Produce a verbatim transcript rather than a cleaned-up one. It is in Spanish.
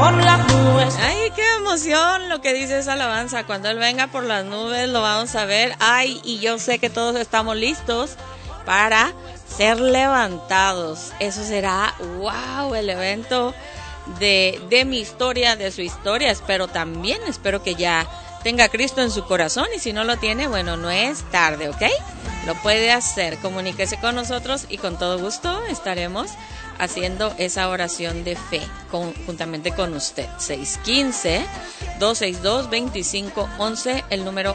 por las nubes. Ay, qué emoción lo que dice esa alabanza. Cuando Él venga por las nubes lo vamos a ver. Ay, y yo sé que todos estamos listos para ser levantados. Eso será, wow, el evento de, de mi historia, de su historia. Espero también, espero que ya tenga a Cristo en su corazón, y si no lo tiene, bueno, no es tarde, ¿ok? Lo puede hacer. Comuníquese con nosotros y con todo gusto estaremos haciendo esa oración de fe con, juntamente con usted. seis uno cinco, dos seis dos, dos cinco uno uno, el número